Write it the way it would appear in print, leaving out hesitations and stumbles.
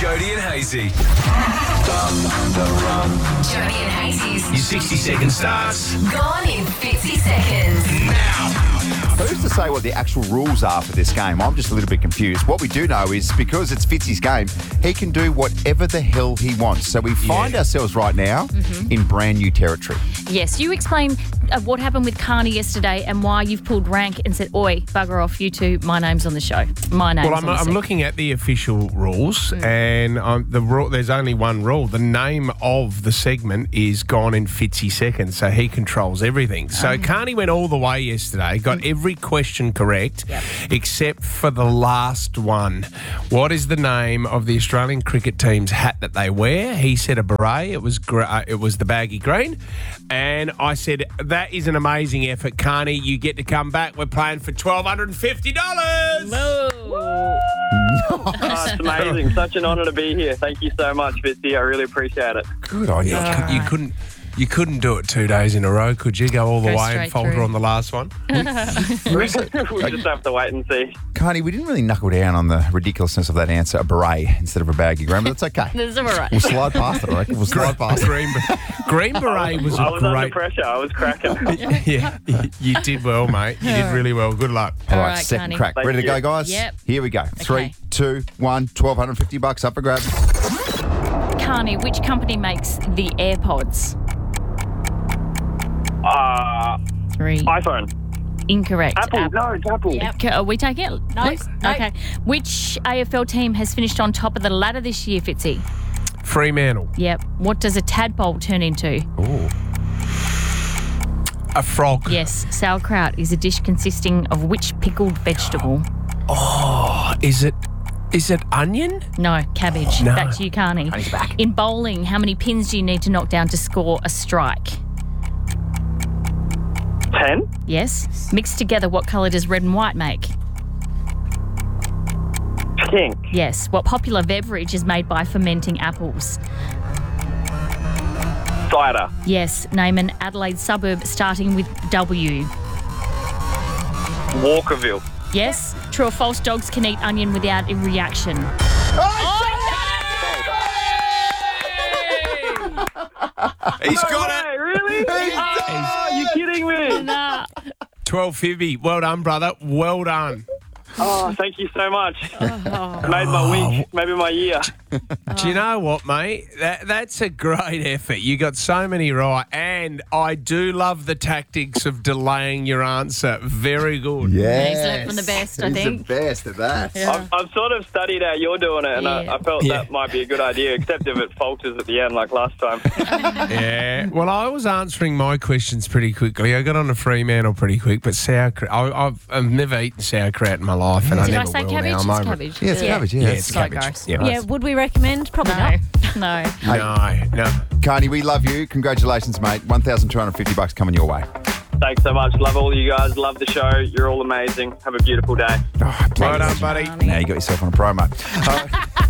Jody and Hazy. Jody and Hazy's Your 60-second starts gone in 50 seconds. now. Who's to say what the actual rules are for this game? I'm just a little bit confused. What we do know is because it's Fitzy's game, he can do whatever the hell he wants. So we find ourselves right now in brand new territory. Yes, you explain what happened with Carney yesterday and why you've pulled rank and said, oi, bugger off, you two, my name's on the show. My name's on the I'm show. looking at the official rules, and there's only one rule. The name of the segment is Gone in 50 Seconds, so he controls everything. So Carney went all the way yesterday, got every question correct, except for the last one. What is the name of the Australian cricket team's hat that they wear? He said a beret. It was the baggy green. And I said, that is an amazing effort, Carney. You get to come back. We're playing for $1,250. Oh, it's amazing. Such an honour to be here. Thank you so much, Fitzy. I really appreciate it. Good on you. You couldn't do it 2 days in a row, could you? Go all the Go way straight and falter through. on the last one? We'll just have to wait and see. Carney, we didn't really knuckle down on the ridiculousness of that answer, a beret instead of a baggy green, but that's okay. That's all right. We'll slide past it, I reckon. We'll slide past it. Green beret was I a was under great... pressure. I was cracking. Yeah, you did well, mate. You did really well. Good luck. All All right, right, second Carney. crack. Thank Ready to you. go, guys? Yep. Here we go. Three, Okay. two, one. $1,250 up for grabs. Carney, which company makes the AirPods? 3. iPhone. Incorrect. Apple. No, it's Apple. Okay, are we taking it? No, Please? no. Okay. Which AFL team has finished on top of the ladder this year, Fitzy? Fremantle. Yep. What does a tadpole turn into? A frog. Yes. Sauerkraut is a dish consisting of which pickled vegetable? Is it onion? No, cabbage. No. Back to you, Carney. Carney's back. In bowling, how many pins do you need to knock down to score a strike? 10. Yes. Mixed together, what colour does red and white make? Pink. Yes. What popular beverage is made by fermenting apples? Cider. Yes. Name an Adelaide suburb starting with W. Walkerville. Yes. True or false, dogs can eat onion without a reaction. He's got it. Hey, really? Oh, you're kidding me. Nah. 1250. Well done, brother. Well done. Oh, thank you so much. Made my week, maybe my year. Do you know what, mate? That's a great effort. You got so many right. And I do love the tactics of delaying your answer. Very good. Yeah. He's learnt from the best, I think. He's the best at that. I've sort of studied how you're doing it, and Yeah. I felt Yeah. that might be a good idea, except if it falters at the end like last time. Yeah. Well, I was answering my questions pretty quickly. I got on a Fremantle pretty quick, but sauerkraut. I've never eaten sauerkraut in my life, and I Did I never say will cabbage? now. It's I'm over it. cabbage. Yeah, it's cabbage. Yeah, Yeah, it's it's So cabbage. gross. Yeah. Yeah, would we recommend? Probably not. No. No. Carney, we love you. Congratulations, mate. $1,250 coming your way. Thanks so much. Love all you guys. Love the show. You're all amazing. Have a beautiful day. Oh, Well done, buddy. now you got yourself on a promo.